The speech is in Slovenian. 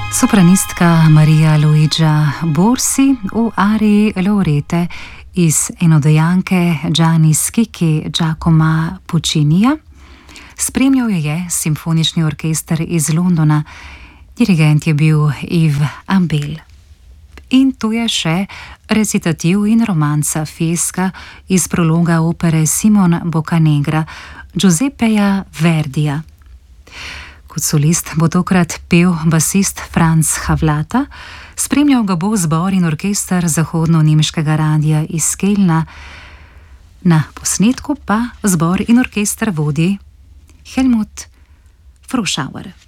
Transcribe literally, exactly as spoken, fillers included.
Sopranistka Maria Luigia Borsi v ariji Laurete iz enodejanke Gianni Schicchi Giacomo Puccinija. Spremljal jo je simfonični orkester iz Londona, dirigent je bil Yves Ambel. In tu je še recitativ in romanca Fiesca iz prologa opere Simon Boccanegra Giuseppeja Verdija. Kot solist bo tokrat pel basist Franz Havlata, spremljal ga bo zbor in orkester zahodno-nemškega radia iz Kelna, na posnetku pa zbor in orkester vodi Helmut Froschauer.